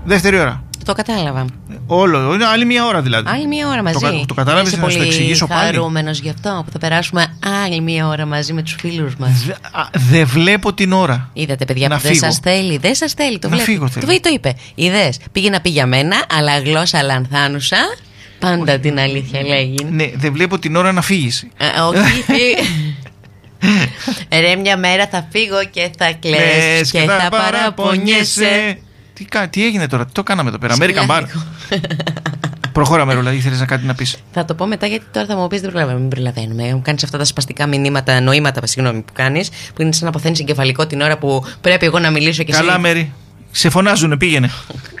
Δεύτερη ώρα. Το κατάλαβα. Όλο. Είναι άλλη μία ώρα δηλαδή. Άλλη μία ώρα μαζί. Το κατάλαβες, να σου το εξηγήσω πάλι. Είμαι χαρούμενος γι' αυτό που θα περάσουμε άλλη μία ώρα μαζί με τους φίλους μας. Δεν βλέπω την ώρα. Είδατε, παιδιά, που δεν σας θέλει. Δεν σας θέλει. Το φύγω. Το είπε. Είδες. Πήγε να πει για μένα, αλλά γλώσσα λανθάνουσα. Πάντα την αλήθεια λέγει. Ναι, δεν βλέπω την ώρα να φύγεις. Όχι. Ρε, μια μέρα θα φύγω και θα κλαις και θα παραπονιέσαι. Τι έγινε τώρα, τι το κάναμε εδώ πέρα? American Bar. Προχώραμε, Ρούλα, ήθελες κάτι να πεις? Θα το πω μετά, γιατί τώρα θα μου πεις δεν προλαβαίνουμε. Μου κάνεις αυτά τα σπαστικά νοήματα που κάνεις, που είναι σαν να αποθένεις εγκεφαλικό την ώρα που πρέπει εγώ να μιλήσω και εσύ. Καλά, Μέρη. Σε φωνάζουνε, πήγαινε.